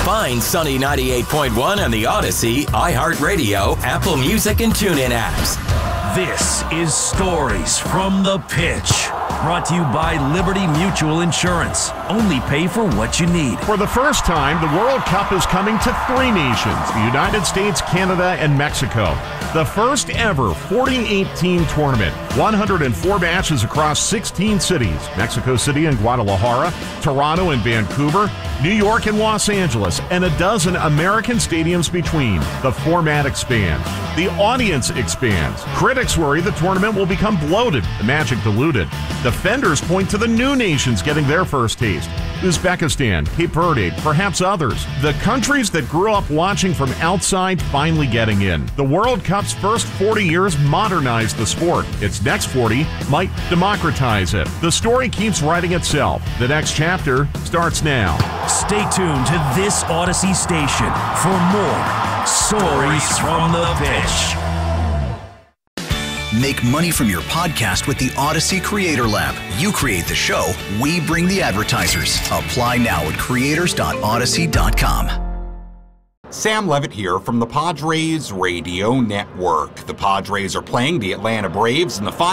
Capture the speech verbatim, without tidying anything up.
Find Sunny ninety-eight point one on the Odyssey, iHeartRadio, Apple Music, and TuneIn apps. This is Stories from the Pitch. Brought to you by Liberty Mutual Insurance. Only pay for what you need. For the first time, the World Cup is coming to three nations, the United States, Canada, and Mexico. The first ever forty-eight team tournament. one hundred four matches across sixteen cities. Mexico City and Guadalajara, Toronto and Vancouver, New York and Los Angeles, and a dozen American stadiums between. The format expands. The audience expands. Critics worry the tournament will become bloated, the magic diluted. Defenders point to the new nations getting their first taste. Uzbekistan, Cape Verde, perhaps others. The countries that grew up watching from outside finally getting in. The World Cup's first forty years modernized the sport. Its next forty might democratize it. The story keeps writing itself. The next chapter starts now. Stay tuned to this Odyssey station for more Stories from the Pitch. Make money from your podcast with the Odyssey Creator Lab. You create the show, we bring the advertisers. Apply now at creators dot odyssey dot com. Sam Levitt here from the Padres Radio Network. The Padres are playing the Atlanta Braves in the final